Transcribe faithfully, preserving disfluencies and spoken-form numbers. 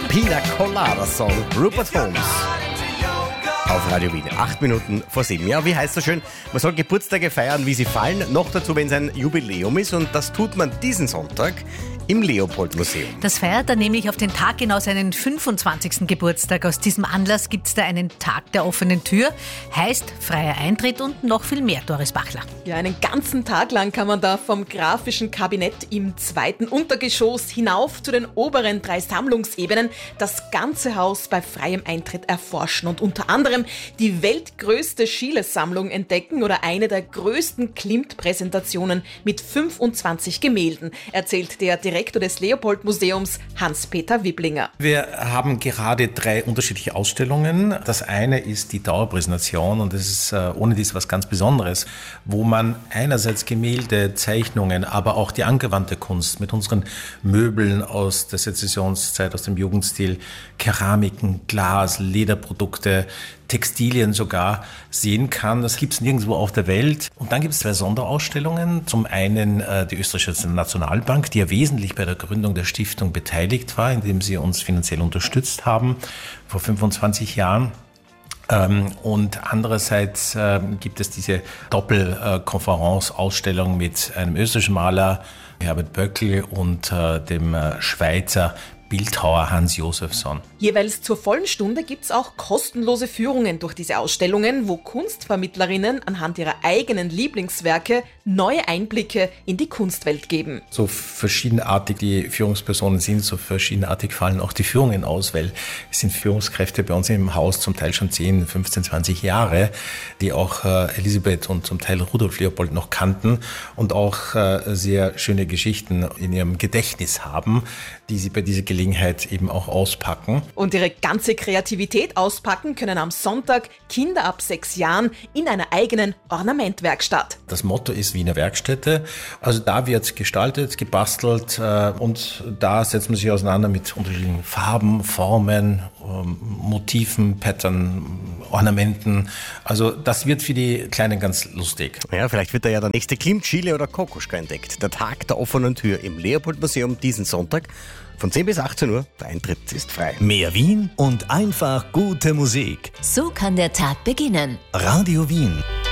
Pina Colada Song, Rupert Holmes. Auf Radio Wien, acht Minuten vor sieben. Ja, wie heißt so schön, man soll Geburtstage feiern, wie sie fallen. Noch dazu, wenn es ein Jubiläum ist. Und das tut man diesen Sonntag im Leopold-Museum. Das feiert er nämlich auf den Tag genau seinen fünfundzwanzigsten Geburtstag. Aus diesem Anlass gibt es da einen Tag der offenen Tür. Heißt freier Eintritt und noch viel mehr, Doris Bachler. Ja, einen ganzen Tag lang kann man da vom grafischen Kabinett im zweiten Untergeschoss hinauf zu den oberen drei Sammlungsebenen das ganze Haus bei freiem Eintritt erforschen und unter anderem die weltgrößte Schiele-Sammlung entdecken oder eine der größten Klimt-Präsentationen mit fünfundzwanzig Gemälden, erzählt der Direktor des Leopold-Museums Hans-Peter Wibblinger. Wir haben gerade drei unterschiedliche Ausstellungen. Das eine ist die Dauerpräsentation und das ist äh, ohne dies was ganz Besonderes, wo man einerseits Gemälde, Zeichnungen, aber auch die angewandte Kunst mit unseren Möbeln aus der Sezessionszeit, aus dem Jugendstil, Keramiken, Glas, Lederprodukte, Textilien sogar sehen kann. Das gibt es nirgendwo auf der Welt. Und dann gibt es zwei Sonderausstellungen. Zum einen äh, die Österreichische Nationalbank, die ja wesentlich bei der Gründung der Stiftung beteiligt war, indem sie uns finanziell unterstützt haben vor fünfundzwanzig Jahren. Ähm, und andererseits äh, gibt es diese Doppelkonferenz-Ausstellung mit einem österreichischen Maler, Herbert Böckl, und äh, dem äh, Schweizer Bildhauer Hans Josephson. Jeweils zur vollen Stunde gibt es auch kostenlose Führungen durch diese Ausstellungen, wo Kunstvermittlerinnen anhand ihrer eigenen Lieblingswerke neue Einblicke in die Kunstwelt geben. So verschiedenartig die Führungspersonen sind, so verschiedenartig fallen auch die Führungen aus, weil es sind Führungskräfte bei uns im Haus zum Teil schon zehn, fünfzehn, zwanzig Jahre, die auch äh, Elisabeth und zum Teil Rudolf Leopold noch kannten und auch äh, sehr schöne Geschichten in ihrem Gedächtnis haben, die sie bei dieser Gelegenheit eben auch auspacken. Und ihre ganze Kreativität auspacken können am Sonntag Kinder ab sechs Jahren in einer eigenen Ornamentwerkstatt. Das Motto ist Wiener Werkstätte. Also da wird gestaltet, gebastelt äh, und da setzt man sich auseinander mit unterschiedlichen Farben, Formen, ähm, Motiven, Pattern, Ornamenten. Also das wird für die Kleinen ganz lustig. Ja, vielleicht wird da ja der nächste Klimt, Chile oder Kokoschka entdeckt. Der Tag der offenen Tür im Leopold-Museum diesen Sonntag. Von zehn bis achtzehn Uhr, der Eintritt ist frei. Mehr Wien und einfach gute Musik. So kann der Tag beginnen. Radio Wien.